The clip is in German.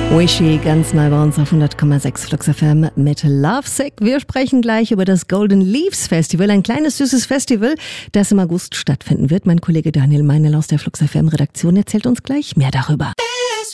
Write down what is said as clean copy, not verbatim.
Wishy, ganz neu bei uns auf 100,6 Flux FM mit Lovesick. Wir sprechen gleich über das Golden Leaves Festival, ein kleines süßes Festival, das im August stattfinden wird. Mein Kollege Daniel Meinl aus der Flux FM Redaktion erzählt uns gleich mehr darüber.